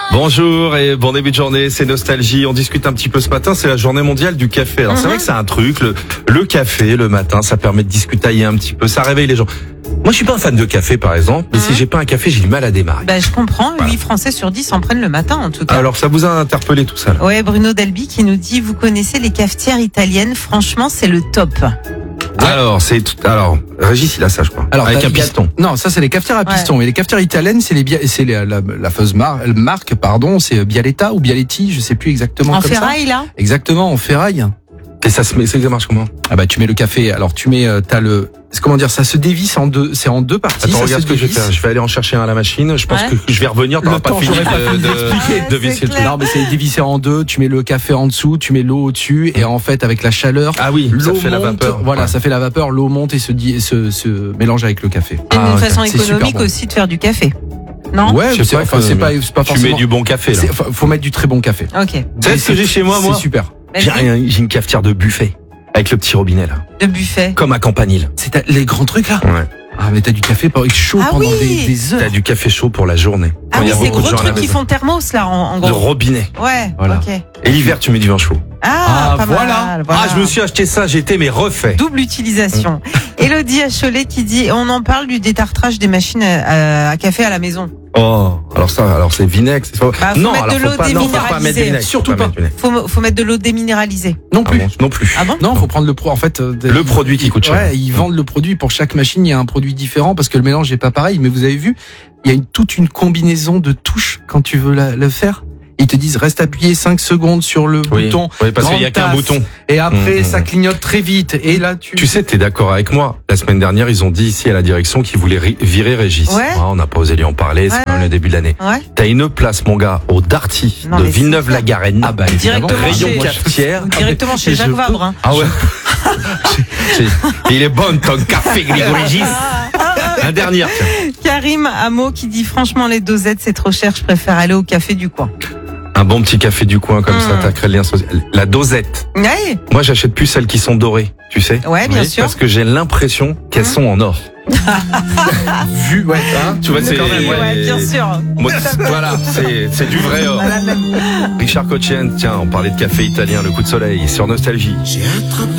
Bonjour et bon début de journée, c'est Nostalgie. On discute un petit peu ce matin, c'est la journée mondiale du café. Alors c'est vrai que c'est un truc, le café le matin, ça permet de discutailler un petit peu, ça réveille les gens. Moi je suis pas un fan de café par exemple, mais si j'ai pas un café, j'ai du mal à démarrer. Bah je comprends, Voilà. 8 Français sur 10 en prennent le matin en tout cas. Alors ça vous a interpellé tout ça là? Ouais, Bruno Delby qui nous dit, vous connaissez les cafetières italiennes, franchement c'est le top. Alors Régis il a ça je crois. Alors, avec un piston. Non, ça c'est les cafetières à piston. Et les cafetières italiennes, c'est la fameuse marque, c'est Bialetta ou Bialetti, je sais plus exactement En comme ferraille là. ça. Exactement, en ferraille. Et ça marche comment? Ah bah tu mets le café. Alors tu mets, ça se dévisse en deux. C'est en deux parties. Attends, ça regarde se ce que je vais dévisse. faire. Je vais aller en chercher un à la machine. Je pense Ouais. que je vais revenir. T'auras Le pas temps, fini j'aurais pas fini de c'est visser le truc. clair. Non, mais c'est dévissé en deux. Tu mets le café en dessous, tu mets l'eau au-dessus, et en fait avec la chaleur, Ah oui, ça l'eau fait la monte. vapeur. Voilà, Ouais. ça fait la vapeur. L'eau monte et se mélange avec le café. C'est une ok. façon C'est super économique bon. aussi de faire du café. Non? Ouais, Je sais pas, c'est pas tu forcément. mets du bon café là. Faut mettre du très bon café. Ok. Tu sais ce que j'ai chez moi, C'est super. Vas-y. J'ai une cafetière de buffet avec le petit robinet là, De buffet. comme à Campanile. C'est les grands trucs là. Ouais. Ah mais t'as du café chaud Ah pendant oui. des heures. T'as du café chaud pour la journée. Ah Quand il oui, y a ces beaucoup de gros gens à la trucs qui maison. font thermos là en De gros. robinet. Ouais, Voilà. ok. Et l'hiver, tu mets du vin chaud. Ah, pas voilà. mal, voilà. Ah, je me suis acheté ça, j'étais mais refait. Double utilisation. Elodie à Cholet qui dit, on en parle du détartrage des machines à café à la maison. Oh, alors c'est vinaigre, c'est pas. Bah, faut non, mettre alors de l'eau faut pas mettre déminéralisée. vinaigre. Surtout Faut pas. mettre vinaigre. Faut mettre de l'eau déminéralisée. Non Ah plus. bon, non plus. Ah bon? Non, faut prendre Le produit qui coûte cher. Ouais, ils vendent le produit pour chaque machine, il y a un produit différent parce que le mélange est pas pareil. Mais vous avez vu, il y a toute une combinaison de touches quand tu veux le faire. Ils te disent reste appuyé 5 secondes sur le bouton. Oui, parce qu'il y a grande qu'un tasse, bouton. Et après, Mmh. ça clignote très vite. Et là, Tu sais, t'es d'accord avec moi. La semaine dernière, ils ont dit ici à la direction qu'ils voulaient virer Régis. Ouais. Ah, on n'a pas osé lui en parler, c'est Ouais. quand même le début de l'année. Ouais. T'as une place, mon gars, au Darty Non, de mais c'est Villeneuve-la-Garenne. Ah bah évidemment. Directement Rayon chez- cafetière. Directement chez Et Jacques je peux- Vabre. Hein. Ah ouais. Il est bon ton café, Grégory Régis. Un dernier, tiens. Karim Amo qui dit, franchement, les dosettes, c'est trop cher, je préfère aller au café du coin. Un bon petit café du coin comme ça, t'as créé le lien social. La dosette. Ouais. Moi, j'achète plus celles qui sont dorées, tu sais. Ouais, bien Oui, sûr. Parce que j'ai l'impression qu'elles sont en or. Vu, ouais. Tu vois, c'est Quand même, Ouais, bien sûr. Moi, voilà, c'est du vrai or. Richard Cochen, tiens, on parlait de café italien, le coup de soleil sur Nostalgie. J'ai attrapé